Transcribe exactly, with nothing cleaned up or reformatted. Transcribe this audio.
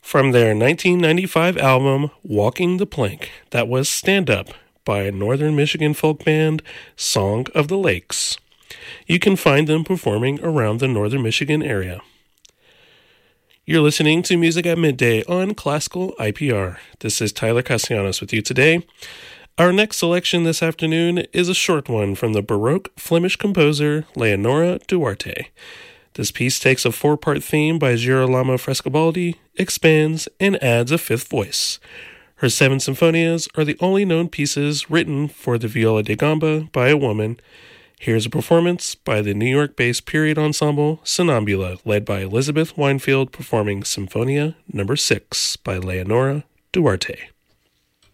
From their nineteen ninety-five album, Walking the Plank, that was Stand Up by Northern Michigan folk band Song of the Lakes. You can find them performing around the Northern Michigan area. You're listening to Music at Midday on Classical I P R. This is Tyler Castellanos with you today. Our next selection this afternoon is a short one from the Baroque Flemish composer Leonora Duarte. This piece takes a four-part theme by Girolamo Frescobaldi, expands, and adds a fifth voice. Her seven sinfonias are the only known pieces written for the viola da gamba by a woman. Here's a performance by the New York-based period ensemble Sonnambula, led by Elizabeth Winefield, performing Symphonia Number six by Leonora Duarte.